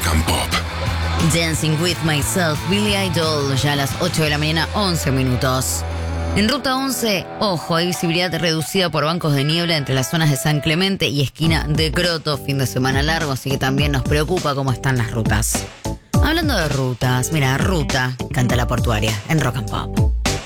Rock and Pop. Dancing with Myself, Billy Idol, ya a las 8 de la mañana, 11 minutos. En Ruta 11, ojo, hay visibilidad reducida por bancos de niebla entre las zonas de San Clemente y esquina de Croto, fin de semana largo, así que también nos preocupa cómo están las rutas. Hablando de rutas, mira, Ruta canta La Portuaria en Rock and Pop.